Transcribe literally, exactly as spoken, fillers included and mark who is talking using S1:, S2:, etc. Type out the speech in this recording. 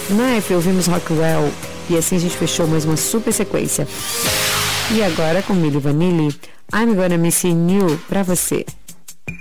S1: No F ouvimos Rockwell e assim a gente fechou mais uma super sequência. E agora com Milli Vanilli, I'm Gonna Miss You pra você.